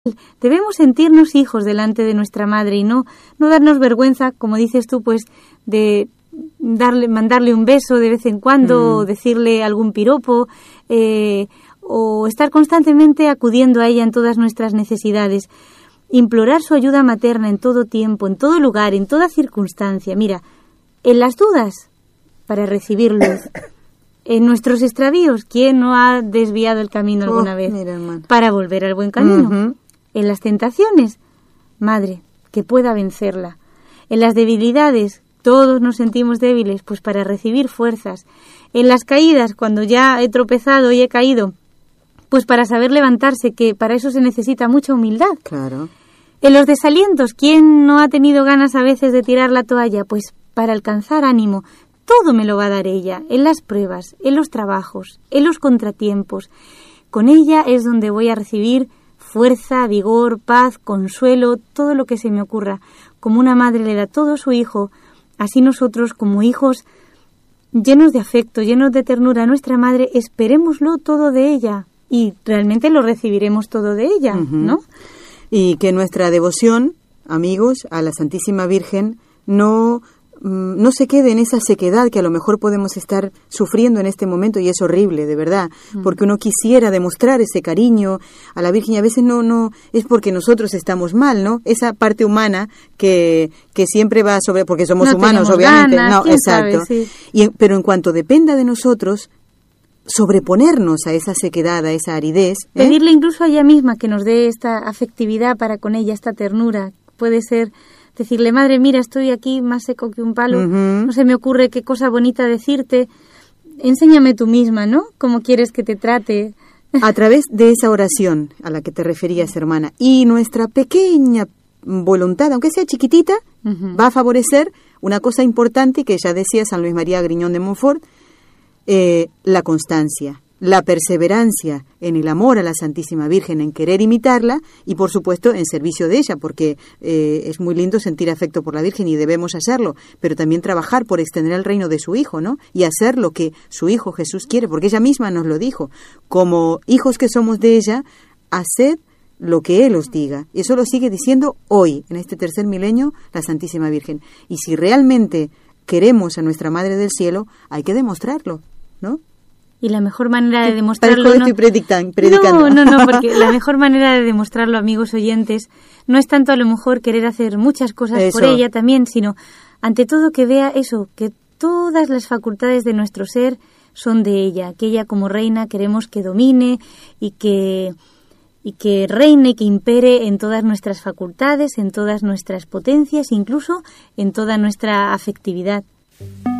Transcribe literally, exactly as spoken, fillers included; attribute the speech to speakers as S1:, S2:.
S1: Debemos sentirnos hijos delante de nuestra madre y no, no darnos vergüenza, como dices tú, pues de darle, mandarle un beso de vez en cuando, mm. o decirle algún piropo, eh, o estar constantemente acudiendo a ella en todas nuestras necesidades. Implorar su ayuda materna en todo tiempo, en todo lugar, en toda circunstancia. Mira, en las dudas, para recibir luz. En nuestros extravíos, ¿quién no ha desviado el camino alguna
S2: oh,
S1: vez?
S2: Mira,
S1: para volver al buen camino.
S2: Uh-huh.
S1: En las tentaciones, madre, que pueda vencerla. En las debilidades, todos nos sentimos débiles, pues para recibir fuerzas. En las caídas, cuando ya he tropezado y he caído, pues para saber levantarse, que para eso se necesita mucha humildad.
S2: Claro.
S1: En los desalientos, ¿quién no ha tenido ganas a veces de tirar la toalla? Pues para alcanzar ánimo. Todo me lo va a dar ella, en las pruebas, en los trabajos, en los contratiempos. Con ella es donde voy a recibir fuerza, vigor, paz, consuelo, todo lo que se me ocurra. Como una madre le da todo a su hijo, así nosotros, como hijos llenos de afecto, llenos de ternura a nuestra madre, esperémoslo todo de ella y realmente lo recibiremos todo de ella, uh-huh. ¿no?
S2: Y que nuestra devoción, amigos, a la Santísima Virgen no... no se quede en esa sequedad que a lo mejor podemos estar sufriendo en este momento, y es horrible, de verdad, porque uno quisiera demostrar ese cariño a la Virgen y a veces no no es porque nosotros estamos mal, ¿no? Esa parte humana que que siempre va sobre, porque somos
S1: no
S2: humanos, obviamente,
S1: ganas,
S2: no, exacto.
S1: Sabe, sí.
S2: Y pero en cuanto dependa de nosotros sobreponernos a esa sequedad, a esa aridez, ¿eh?
S1: Pedirle incluso a ella misma que nos dé esta afectividad para con ella, esta ternura, puede ser decirle, madre, mira, estoy aquí más seco que un palo, uh-huh. no se me ocurre qué cosa bonita decirte, enséñame tú misma, ¿no? ¿Cómo quieres que te trate?
S2: A través de esa oración a la que te referías, hermana, y nuestra pequeña voluntad, aunque sea chiquitita, uh-huh. va a favorecer una cosa importante que ya decía San Luis María Griñón de Montfort, eh, la constancia, la perseverancia en el amor a la Santísima Virgen, en querer imitarla y, por supuesto, en servicio de ella, porque eh, es muy lindo sentir afecto por la Virgen y debemos hacerlo, pero también trabajar por extender el reino de su Hijo, ¿no? Y hacer lo que su Hijo Jesús quiere, porque ella misma nos lo dijo. Como hijos que somos de ella, haced lo que Él os diga. Y eso lo sigue diciendo hoy, en este tercer milenio, la Santísima Virgen. Y si realmente queremos a nuestra Madre del Cielo, hay que demostrarlo, ¿no?
S1: Y la mejor manera de demostrarlo...
S2: no,
S1: estoy
S2: predicando, predicando.
S1: No, no, no, porque la mejor manera de demostrarlo, amigos oyentes, no es tanto a lo mejor querer hacer muchas cosas eso. Por ella también, sino ante todo que vea eso, que todas las facultades de nuestro ser son de ella, que ella como reina queremos que domine y que, y que reine, que impere en todas nuestras facultades, en todas nuestras potencias, incluso en toda nuestra afectividad.